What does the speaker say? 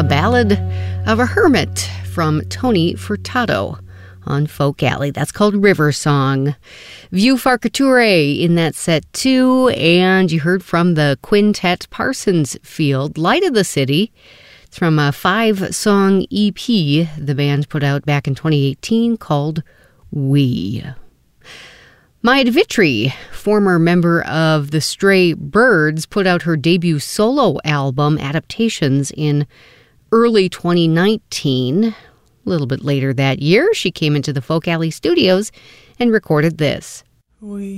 Ballad of a Hermit from Tony Furtado on Folk Alley. That's called River Song. View Farcature in that set too, and you heard from the quintet Parsons Field, Light of the City. It's from a 5-song EP the band put out back in 2018 called We. Maia Vitry, former member of the Stray Birds, put out her debut solo album, Adaptations, in early 2019. A little bit later that year, she came into the Folk Alley studios and recorded this.